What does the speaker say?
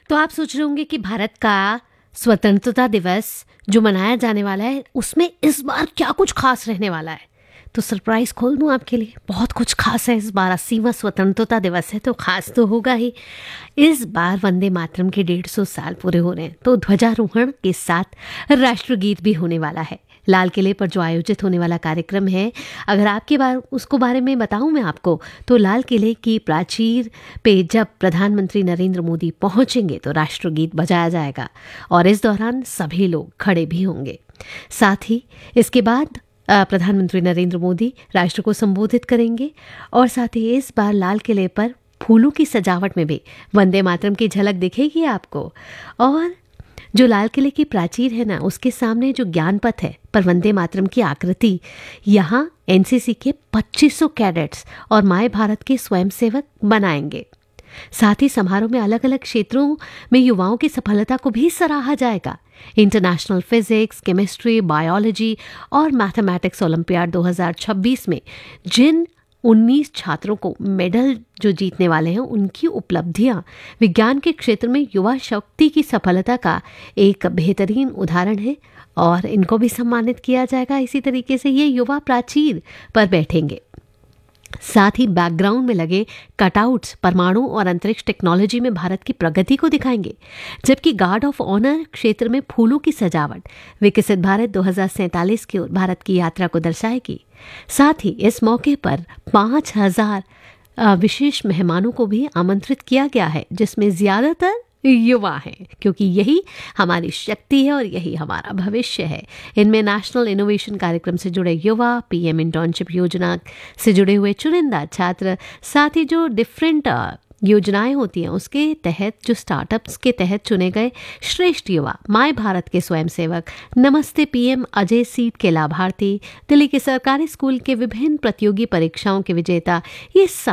तो आप सोच रहे होंगे कि भारत का स्वतंत्रता दिवस जो मनाया जाने वाला है उसमें इस बार क्या कुछ खास रहने वाला है। तो सरप्राइज खोल दूं आपके लिए, बहुत कुछ खास है इस बार। 80वां स्वतंत्रता दिवस है तो खास तो होगा ही। इस बार वंदे मातरम के 150 साल पूरे हो रहे हैं तो ध्वजारोहण के साथ राष्ट्रगीत भी होने वाला है। लाल किले पर जो आयोजित होने वाला कार्यक्रम है, अगर आपके उसको बारे में बताऊं मैं आपको, तो लाल किले की प्राचीर पे जब प्रधानमंत्री नरेंद्र मोदी पहुंचेंगे तो राष्ट्रगीत बजाया जाएगा और इस दौरान सभी लोग खड़े भी होंगे। साथ ही इसके बाद प्रधानमंत्री नरेंद्र मोदी राष्ट्र को संबोधित करेंगे और साथ ही इस बार लाल किले पर फूलों की सजावट में भी वंदे मातरम की झलक दिखेगी आपको। और जो लाल किले की प्राचीर है ना, उसके सामने जो ज्ञान पथ है पर वंदे मातरम की आकृति, यहाँ एनसीसी के 2500 कैडेट्स और माय भारत के स्वयंसेवक बनाएंगे। साथ ही समारोह में अलग अलग क्षेत्रों में युवाओं की सफलता को भी सराहा जाएगा। इंटरनेशनल फिजिक्स, केमिस्ट्री, बायोलॉजी और मैथमेटिक्स ओलंपियाड 2026 में जिन 19 छात्रों को मेडल जो जीतने वाले हैं, उनकी उपलब्धियां विज्ञान के क्षेत्र में युवा शक्ति की सफलता का एक बेहतरीन उदाहरण है और इनको भी सम्मानित किया जाएगा। इसी तरीके से ये युवा प्राचीर पर बैठेंगे। साथ ही बैकग्राउंड में लगे कटआउट्स परमाणु और अंतरिक्ष टेक्नोलॉजी में भारत की प्रगति को दिखाएंगे, जबकि गार्ड ऑफ ऑनर क्षेत्र में फूलों की सजावट विकसित भारत 2047 की ओर भारत की यात्रा को दर्शाएगी। साथ ही इस मौके पर 5000 विशेष मेहमानों को भी आमंत्रित किया गया है, जिसमें ज्यादातर युवा हैं, क्योंकि यही हमारी शक्ति है और यही हमारा भविष्य है। इनमें नेशनल इनोवेशन कार्यक्रम से जुड़े युवा, पीएम इंटर्नशिप योजना से जुड़े हुए चुनिंदा छात्र, साथ ही जो डिफरेंट योजनाएं होती हैं उसके तहत जो स्टार्टअप्स के तहत चुने गए श्रेष्ठ युवा, माय भारत के स्वयंसेवक, नमस्ते पीएम अजय सीट के लाभार्थी, दिल्ली के सरकारी स्कूल के विभिन्न प्रतियोगी परीक्षाओं के विजेता, ये सब